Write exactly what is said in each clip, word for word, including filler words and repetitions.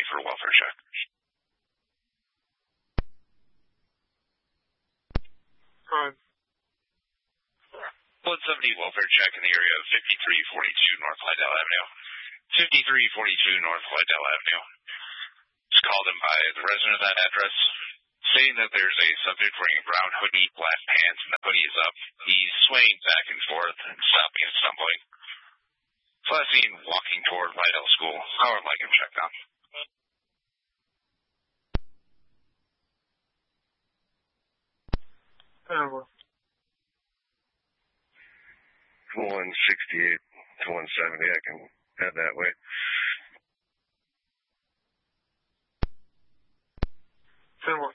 for a welfare check. Alright. one seventy welfare check in the area of fifty-three forty-two North Lydell Avenue. fifty-three forty-two North Lydell Avenue. It's called in by the resident of that address, saying that there's a subject wearing a brown hoodie, black pants, and the hoodie is up. He's swaying back and forth and stopping and stumbling. So I've seen walking toward Lydell School. I would like him checked out. one sixty-eight to one seventy, I can head that way. ten one.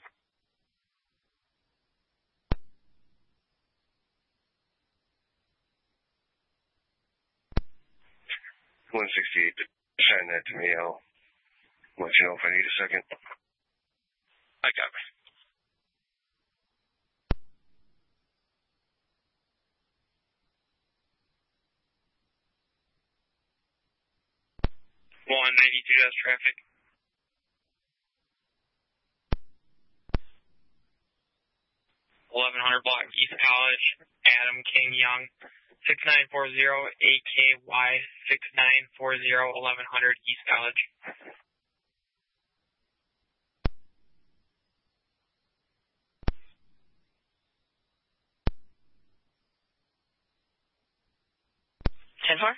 one sixty-eight, sign that to me. I'll let you know if I need a second. I got it. one ninety-two, that's traffic. eleven hundred block East College, Adam King Young, six nine four zero A K Y six nine four zero eleven hundred East College. ten four?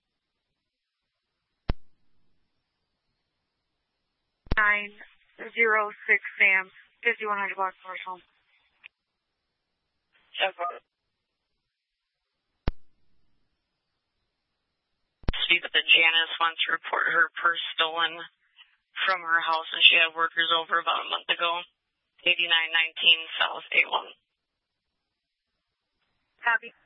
nine zero six Sam, fifty-one hundred block Forest Home. See that Janice wants to report her purse stolen from her house, and she had workers over about a month ago. eighty-nine nineteen South eight one. Copy.